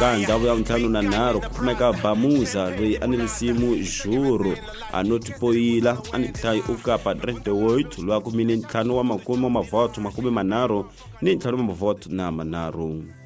eka ndhawu ya ntlhanu na nharhu ku kumeka Bamuza loyi a ni risimu Juru anotipoyila a ni hlayi u kapa Drink the World loyi a kumile ntlhanu wa makume wa mavoto makume manharhu ni ntlhanu wa mavoto na manharhu.